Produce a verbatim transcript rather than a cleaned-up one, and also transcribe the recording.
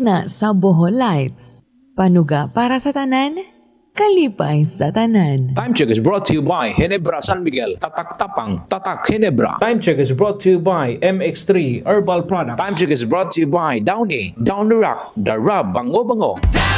na sa Bohol Light. Panuga para sa tanan, kalipay sa tanan. Time check is brought to you by Ginebra San Miguel. Tatak tapang, tatak Ginebra. Time check is brought to you by M X three Herbal Products. Time check is brought to you by Downy, Down the Rock, the Rub, Bango Bango.